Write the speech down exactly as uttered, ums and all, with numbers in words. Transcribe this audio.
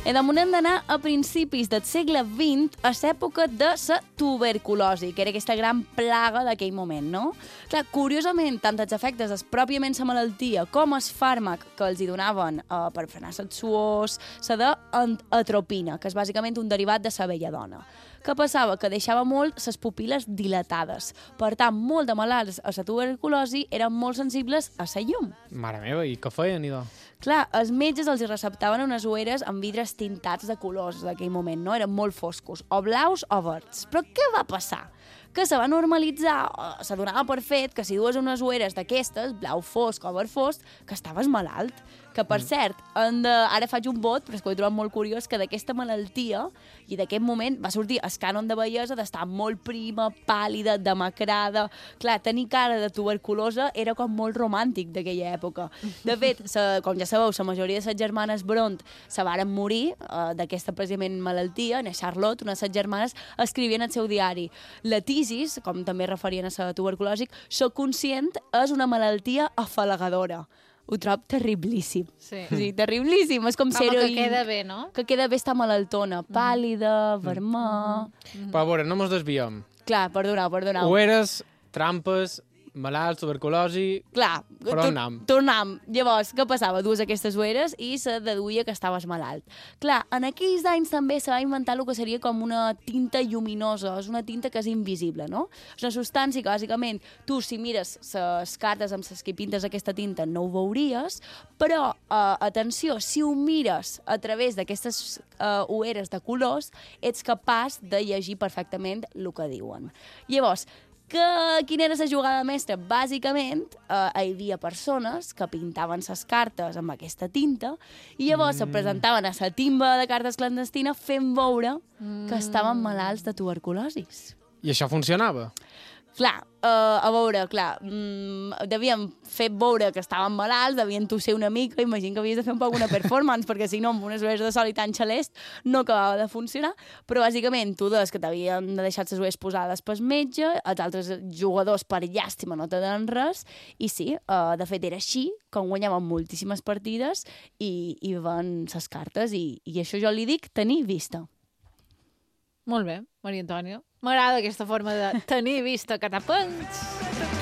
I damunt hem d'anar a principis del segle vint, a l'època de la tuberculosi, que era aquesta gran plaga d'aquell moment, no? Clar, curiosament, tant els efectes de pròpiament la malaltia com el fàrmac que els hi donaven eh, per frenar les suors, la d'atropina, que és bàsicament un derivat de la belladona. Què passava? Que deixava molt les pupil·les dilatades. Per tant, molt de malalts a la tuberculosi eren molt sensibles a la llum. Mare meva, i què feien, idò? Clar, els metges els hi receptaven unes ulleres amb vidres tintats de colors d'aquell moment, no? Eren molt foscos, o blaus o verds. Però què va passar? Que se va normalitzar, se donava per fet que si dues unes ulleres d'aquestes, blau fosc o verd fosc, que estaves malalt. Que, per mm. cert, de... ara faig un vot, però és que ho he trobat molt curiós, que d'aquesta malaltia i d'aquest moment va sortir el cànon de bellesa d'estar molt prima, pàl·lida, demacrada. Clar, tenir cara de tuberculosa era com molt romàntic d'aquella època. De fet, sa, com ja sabeu, la majoria de les germanes Bront se varen morir eh, d'aquesta precisament malaltia. Na Charlotte, una de les germanes, escrivia en el seu diari: la tisis, com també referien a la tuberculosi, soc conscient, és una malaltia afalagadora. Ho trob terriblíssim. Sí. Sí, terriblíssim. És com, com ser-ho... que queda bé, no? Que queda bé estar malaltona, pàl·lida, vermà... Mm-hmm. Però a veure, no mos desviem. Clar, perdoneu, perdoneu. Ulleres, trampes, malalts, tuberculosi... Clar, per on anam? Tornam. Llavors, què passava? Dues aquestes ulleres i se deduïa que estaves malalt. Clar, en aquells anys també se va inventar el que seria com una tinta lluminosa. És una tinta que és invisible, no? És una substància que, bàsicament, tu, si mires les cartes amb les que pintes aquesta tinta, no ho veuries, però, eh, atenció, si ho mires a través d'aquestes eh, ulleres de colors, ets capaç de llegir perfectament el que diuen. Llavors, que, quina era la jugada mestra? Bàsicament, eh, hi havia persones que pintaven les cartes amb aquesta tinta i llavors mm. se presentaven a la timba de cartes clandestina fent veure mm. que estaven malalts de tuberculosis. I això funcionava? Clar, uh, a veure, clar, mm, devíem fer veure que estaven malalts, devien tosser una mica, imagino que havies de fer un poc una performance, perquè si no, amb unes ulleres de sol i tan xalest no acabava de funcionar, però bàsicament tu des que t'havien de deixar les ulleres posades pel metge, els altres jugadors per llàstima no te donen res, i sí, uh, de fet era així, com guanyaven moltíssimes partides i, i van les cartes, i, i això jo li dic tenir vista. Molt bé, Maria Antònia. M'agrada aquesta forma de tenir vista, catapants.